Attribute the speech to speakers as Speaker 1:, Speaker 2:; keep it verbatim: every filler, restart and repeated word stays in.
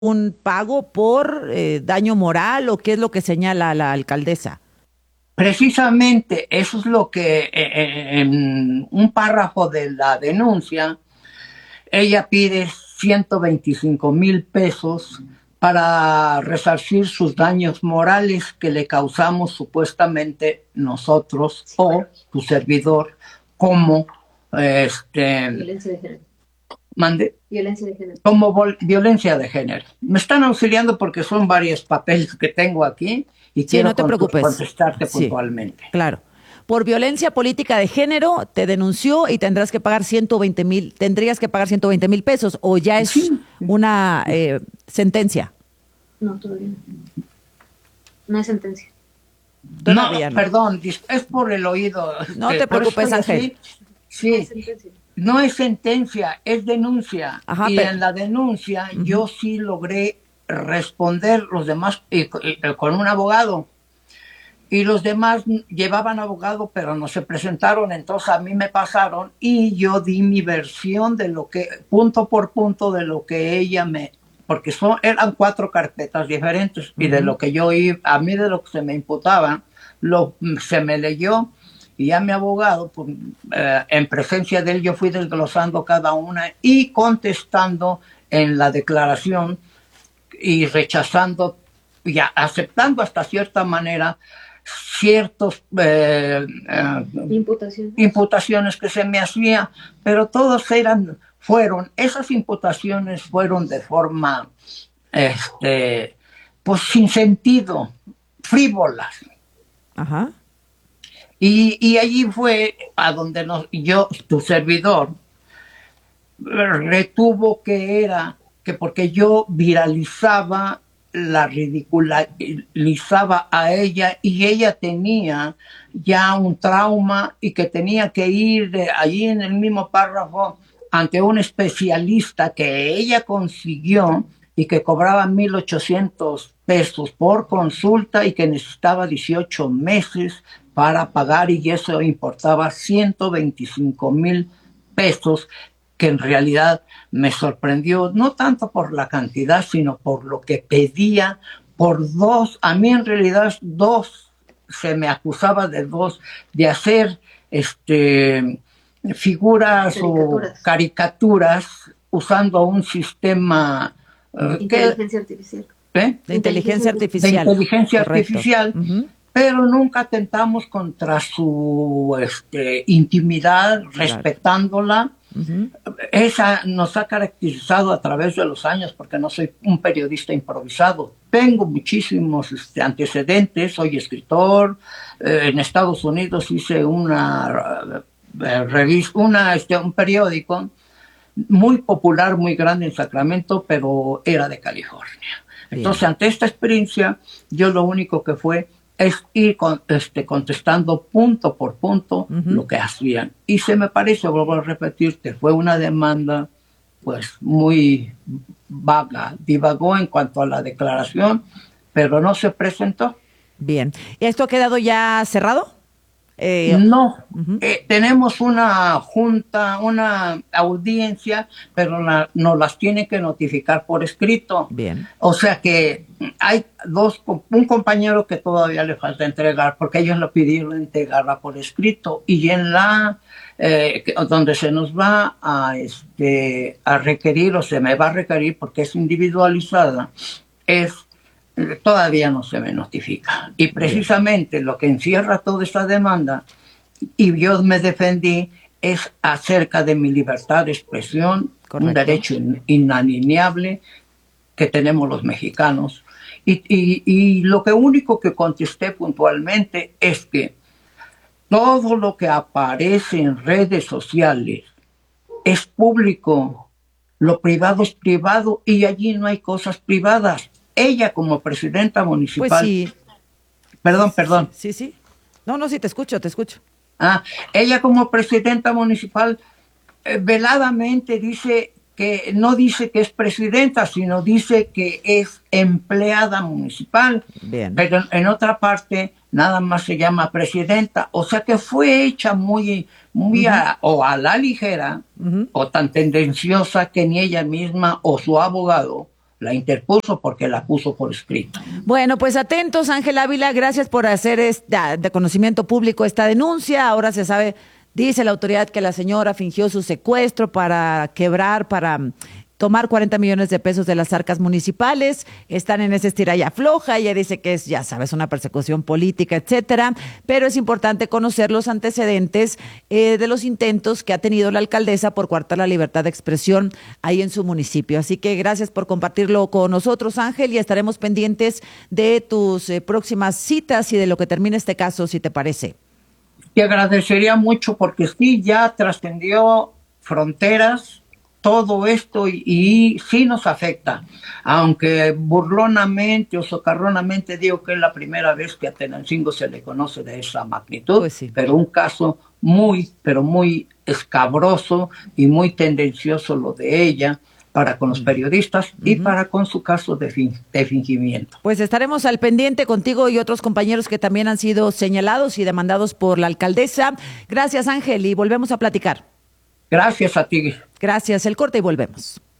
Speaker 1: un pago por eh, daño moral o qué es lo que señala la alcaldesa?
Speaker 2: Precisamente eso es lo que eh, eh, en un párrafo de la denuncia, ella pide ciento veinticinco mil pesos para resarcir sus daños morales que le causamos supuestamente nosotros o tu servidor como este
Speaker 3: Violencia de género.
Speaker 2: mande
Speaker 3: Violencia de género.
Speaker 2: como violencia de género. Me están auxiliando porque son varios papeles que tengo aquí y
Speaker 1: Sí,
Speaker 2: quiero
Speaker 1: no te preocupes.
Speaker 2: contestarte
Speaker 1: Sí,
Speaker 2: puntualmente.
Speaker 1: claro. Por violencia política de género te denunció y tendrás que pagar ciento veinte mil, tendrías que pagar ciento veinte mil pesos o ya es
Speaker 2: Sí.
Speaker 1: una eh, sentencia.
Speaker 3: No, todavía no. No hay sentencia.
Speaker 1: Todavía
Speaker 2: no,
Speaker 1: no.
Speaker 2: perdón, es por el oído.
Speaker 1: No
Speaker 2: que
Speaker 1: te
Speaker 2: por eso
Speaker 1: preocupes,
Speaker 2: estoy
Speaker 1: Ángel.
Speaker 2: así.
Speaker 3: No hay
Speaker 2: Sí,
Speaker 3: sentencia.
Speaker 2: no es sentencia, es denuncia.
Speaker 1: Ajá,
Speaker 2: Y
Speaker 1: pero
Speaker 2: en la denuncia
Speaker 1: ujú.
Speaker 2: yo sí logré responder los demás y, y, con un abogado. Y los demás llevaban abogado, pero no se presentaron, entonces a mí me pasaron y yo di mi versión de lo que, punto por punto, de lo que ella me, porque son, eran cuatro carpetas diferentes, uh-huh. Y de lo que yo iba, a mí de lo que se me imputaba, lo, se me leyó, y ya mi abogado, pues, eh, en presencia de él, yo fui desglosando cada una y contestando en la declaración y rechazando, ya aceptando hasta cierta manera ciertos eh, eh,
Speaker 3: imputaciones.
Speaker 2: imputaciones que se me hacían, pero todos eran, fueron, esas imputaciones fueron de forma, este, pues sin sentido, frívolas.
Speaker 1: Ajá.
Speaker 2: Y, y allí fue a donde nos, yo, tu servidor, retuvo que era, que porque yo viralizaba, la ridiculizaba a ella y ella tenía ya un trauma y que tenía que ir de allí en el mismo párrafo ante un especialista que ella consiguió y que cobraba mil ochocientos pesos por consulta y que necesitaba dieciocho meses para pagar y eso importaba ciento veinticinco mil pesos, que en realidad me sorprendió, no tanto por la cantidad, sino por lo que pedía por dos, a mí en realidad dos, se me acusaba de dos, de hacer este figuras
Speaker 3: caricaturas.
Speaker 2: o caricaturas usando un sistema
Speaker 3: uh, inteligencia artificial.
Speaker 2: ¿eh?
Speaker 1: De inteligencia artificial.
Speaker 2: De inteligencia
Speaker 1: Correcto.
Speaker 2: artificial.
Speaker 1: Uh-huh.
Speaker 2: Pero nunca atentamos contra su este, intimidad, claro. Respetándola. Uh-huh. Esa nos ha caracterizado a través de los años, porque no soy un periodista improvisado. Tengo muchísimos este, antecedentes, soy escritor. Eh, en Estados Unidos hice una eh, revista, una, este, un periódico muy popular, muy grande en Sacramento, pero era de California. Bien. Entonces, ante esta experiencia, yo lo único que fue es ir con, este, contestando punto por punto uh-huh. lo que hacían. Y se me parece, vuelvo a repetirte, fue una demanda pues muy vaga, divagó en cuanto a la declaración, pero no se presentó.
Speaker 1: Bien. ¿Esto ha quedado ya cerrado?
Speaker 2: Eh, no, uh-huh. eh, tenemos una junta, una audiencia, pero la, nos las tiene que notificar por escrito.
Speaker 1: Bien.
Speaker 2: O sea que hay dos, un compañero que todavía le falta entregar, porque ellos lo pidieron entregarla por escrito, y en la eh, donde se nos va a, este, a requerir, o se me va a requerir, porque es individualizada, es todavía no se me notifica. Y precisamente Bien. Lo que encierra toda esta demanda, y yo me defendí, es acerca de mi libertad de expresión, correcto. Un derecho inalienable que tenemos los mexicanos. Y, y, y lo que único que contesté puntualmente es que todo lo que aparece en redes sociales es público, lo privado es privado y allí no hay cosas privadas. Ella como presidenta municipal...
Speaker 1: Pues sí.
Speaker 2: Perdón, perdón.
Speaker 1: Sí, sí. No, no, sí, te escucho, te escucho.
Speaker 2: Ah, ella como presidenta municipal eh, veladamente dice que no dice que es presidenta, sino dice que es empleada municipal.
Speaker 1: Bien.
Speaker 2: Pero en otra parte nada más se llama presidenta. O sea que fue hecha muy, muy uh-huh. a, o a la ligera, uh-huh. o tan tendenciosa que ni ella misma o su abogado la interpuso porque la puso por escrito.
Speaker 1: Bueno, pues atentos, Ángel Ávila, gracias por hacer esta, de conocimiento público esta denuncia. Ahora se sabe, dice la autoridad, que la señora fingió su secuestro para quebrar, para tomar cuarenta millones de pesos de las arcas municipales. Están en ese estira y afloja. Ella dice que es, ya sabes, una persecución política, etcétera. Pero es importante conocer los antecedentes eh, de los intentos que ha tenido la alcaldesa por coartar la libertad de expresión ahí en su municipio. Así que gracias por compartirlo con nosotros, Ángel, y estaremos pendientes de tus eh, próximas citas y de lo que termine este caso, si te parece.
Speaker 2: Te agradecería mucho porque sí, ya trascendió fronteras todo esto y, y sí nos afecta, aunque burlonamente o socarronamente digo que es la primera vez que a Tenancingo se le conoce de esa magnitud,
Speaker 1: Pues sí.
Speaker 2: pero un caso muy, pero muy escabroso y muy tendencioso lo de ella para con los periodistas uh-huh. y para con su caso de, fin, de fingimiento.
Speaker 1: Pues estaremos al pendiente contigo y otros compañeros que también han sido señalados y demandados por la alcaldesa. Gracias, Ángel, y volvemos a platicar.
Speaker 2: Gracias a ti.
Speaker 1: Gracias, el corte y volvemos.